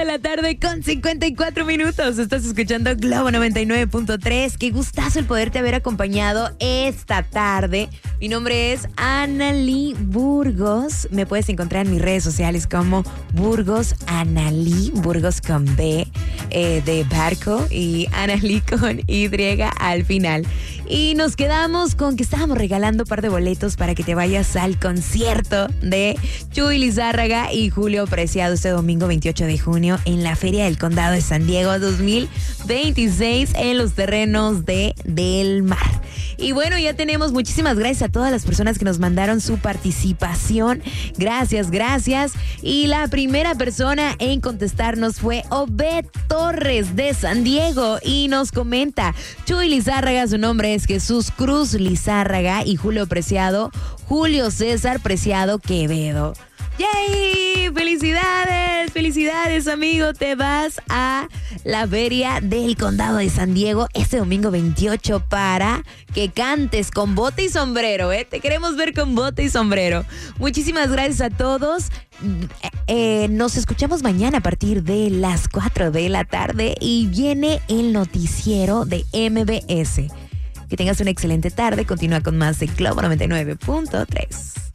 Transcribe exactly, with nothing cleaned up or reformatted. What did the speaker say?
De la tarde con cincuenta y cuatro minutos. Estás escuchando Globo noventa y nueve punto tres. Qué gustazo el poderte haber acompañado esta tarde. Mi nombre es Analí Burgos. Me puedes encontrar en mis redes sociales como Burgos Analí, Burgos con B eh, de barco y Analí con Y al final. Y nos quedamos con que estábamos regalando un par de boletos para que te vayas al concierto de Chuy Lizárraga y Julio Preciado este domingo veintiocho de junio en la Feria del Condado de San Diego dos mil veintiséis en los terrenos de Del Mar. Y bueno, ya tenemos muchísimas gracias a todas las personas que nos mandaron su participación. Gracias, gracias. Y la primera persona en contestarnos fue Obed Torres de San Diego y nos comenta: Chuy Lizárraga, su nombre es Jesús Cruz Lizárraga, y Julio Preciado, Julio César Preciado Quevedo. ¡Yay! ¡Felicidades! ¡Felicidades, amigo! Te vas a la Feria del Condado de San Diego este domingo veintiocho para que cantes con bote y sombrero, ¿eh? Te queremos ver con bote y sombrero. Muchísimas gracias a todos. Eh, nos escuchamos mañana a partir de las cuatro de la tarde y viene el noticiero de M B S. Que tengas una excelente tarde. Continúa con más de Globo noventa y nueve punto tres.